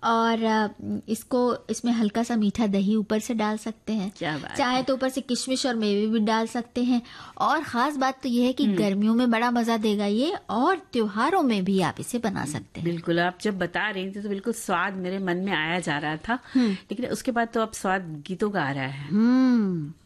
और इसमें हल्का सा मीठा दही ऊपर से डाल सकते हैं। क्या बात चाहे तो ऊपर से किशमिश और मेवे भी डाल सकते हैं। और खास बात तो ये है कि गर्मियों में बड़ा मजा देगा ये, और त्योहारों में भी आप इसे बना सकते हैं। बिल्कुल, आप जब बता रही थी तो बिल्कुल स्वाद मेरे मन में आया जा रहा था, लेकिन उसके बाद तो अब स्वाद गीतों का आ रहा है।